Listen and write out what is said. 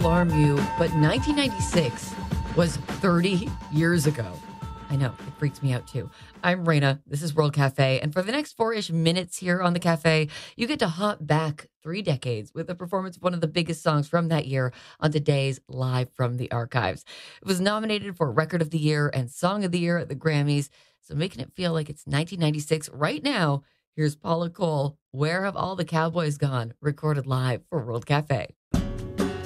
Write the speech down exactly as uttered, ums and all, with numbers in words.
alarm you, but nineteen ninety-six was thirty years ago. I know, it freaks me out too. I'm Raina. This is World Cafe. And for the next four ish minutes here on the cafe, you get to hop back three decades with a performance of one of the biggest songs from that year on today's Live from the Archives. It was nominated for Record of the Year and Song of the Year at the Grammys. So making it feel like it's nineteen ninety-six right now, here's Paula Cole, Where Have All the Cowboys Gone? Recorded live for World Cafe.